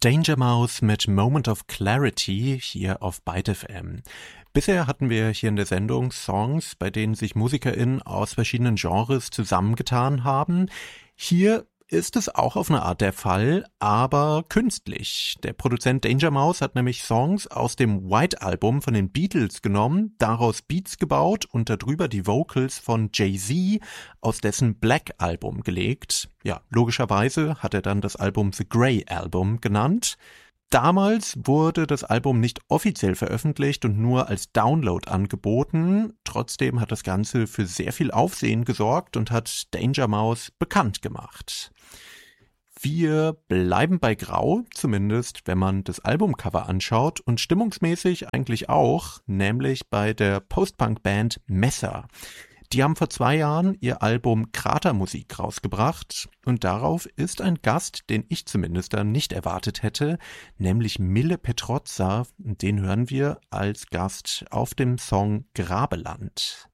Danger Mouse mit Moment of Clarity hier auf Byte FM. Bisher hatten wir hier in der Sendung Songs, bei denen sich MusikerInnen aus verschiedenen Genres zusammengetan haben. Hier ist es auch auf eine Art der Fall, aber künstlich. Der Produzent Danger Mouse hat nämlich Songs aus dem White-Album von den Beatles genommen, daraus Beats gebaut und darüber die Vocals von Jay-Z aus dessen Black-Album gelegt. Ja, logischerweise hat er dann das Album The Grey Album genannt. Damals wurde das Album nicht offiziell veröffentlicht und nur als Download angeboten. Trotzdem hat das Ganze für sehr viel Aufsehen gesorgt und hat Danger Mouse bekannt gemacht. Wir bleiben bei Grau, zumindest wenn man das Albumcover anschaut und stimmungsmäßig eigentlich auch, nämlich bei der Post-Punk-Band Messer. Die haben vor 2 Jahren ihr Album Kratermusik rausgebracht und darauf ist ein Gast, den ich zumindest dann nicht erwartet hätte, nämlich Mille Petrozza. Den hören wir als Gast auf dem Song Grabeland.